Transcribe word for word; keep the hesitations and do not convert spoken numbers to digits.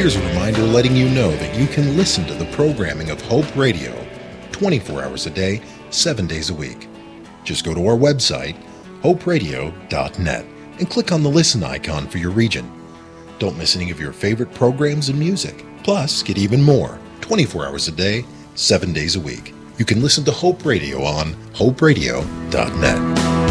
Here's a reminder letting you know that you can listen to the programming of Hope Radio twenty-four hours a day, seven days a week. Just go to our website, hope radio dot net, and click on the listen icon for your region. Don't miss any of your favorite programs and music. Plus, get even more, twenty-four hours a day, seven days a week. You can listen to Hope Radio on hope radio dot net.